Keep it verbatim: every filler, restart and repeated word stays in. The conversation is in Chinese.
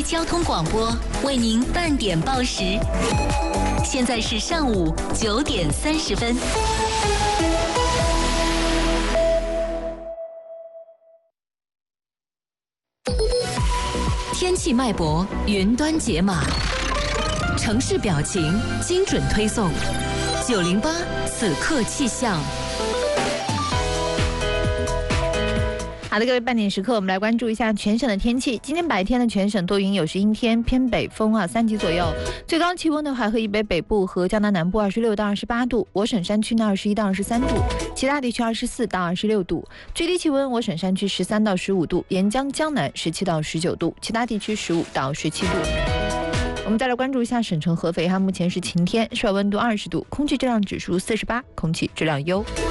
台交通广播为您半点报时。现在是上午九点三十分。天气脉搏，云端解码，城市表情，精准推送。九零八此刻气象。 好的，各位半点时刻，我们来关注一下全省的天气。今天白天的全省多云有时阴天，偏北风啊三级左右。最高气温的话，和以北北部和江南南部二十六到二十八度，我省山区呢二十一到二十三度，其他地区二十四到二十六度。最低气温，我省山区十三到十五度，沿江江南十七到十九度，其他地区十五到十七度。我们再来关注一下省城合肥，它目前是晴天，室外温度二十度，空气质量指数四十八，空气质量优。